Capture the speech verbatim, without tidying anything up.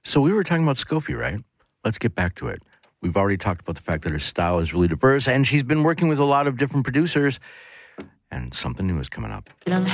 So we were talking about Scofie, right? Let's get back to it. We've already talked about the fact that her style is really diverse, and she's been working with a lot of different producers, and something new is coming up.